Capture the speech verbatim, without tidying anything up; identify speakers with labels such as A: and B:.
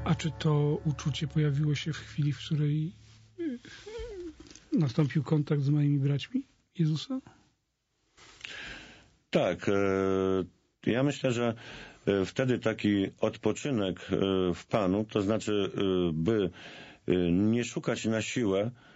A: A czy to uczucie pojawiło się w chwili, w której nastąpił kontakt z moimi braćmi Jezusa?
B: Tak. Ja myślę, że wtedy taki odpoczynek w Panu, to znaczy, by nie szukać na siłę